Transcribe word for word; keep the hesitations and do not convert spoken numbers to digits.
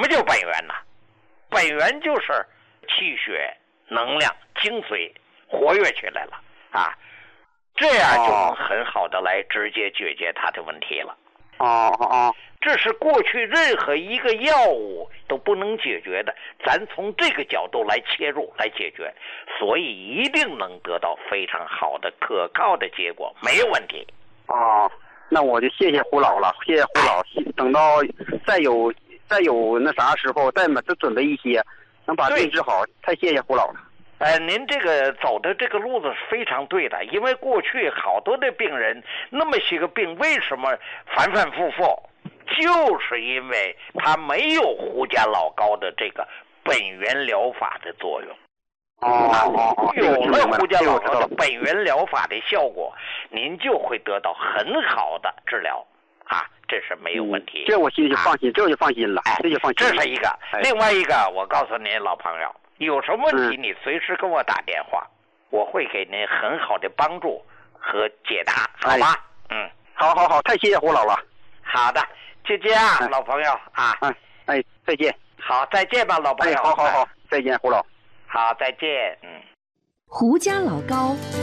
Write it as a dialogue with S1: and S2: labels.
S1: 么叫本源呢？本源就是气血能量精髓活跃起来了啊，这样就能很好的来直接解决他的问题了。
S2: 哦哦哦，
S1: 这是过去任何一个药物都不能解决的，咱从这个角度来切入来解决，所以一定能得到非常好的可靠的结果，没有问题。
S2: 哦，那我就谢谢胡老了，谢谢胡老，等到再有再有那啥时候再再准备一些，能把病治好，太谢谢胡老了。
S1: 呃，您这个走的这个路子是非常对的，因为过去好多的病人，那么些个病为什么反反复复，就是因为他没有胡家老高的这个本源疗法的作用。
S2: 哦哦哦，
S1: 有了胡家老高的本源疗法的效果，您就会得到很好的治疗啊，这是没有问题。
S2: 嗯、这我心里就放心，啊、这我就放心了，
S1: 哎，
S2: 这就放心了。
S1: 这是一个，
S2: 哎、
S1: 另外一个，我告诉您，老朋友。有什么问题你随时跟我打电话，嗯、我会给您很好的帮助和解答，好吧？
S2: 哎、
S1: 嗯，
S2: 好好好，太谢谢胡老了。
S1: 好的，就这样，哎、老朋友啊。
S2: 哎哎，再见。
S1: 好，再见吧，老朋友。
S2: 哎，好好好，再见，胡老。
S1: 好，再见。嗯，
S3: 胡家老高。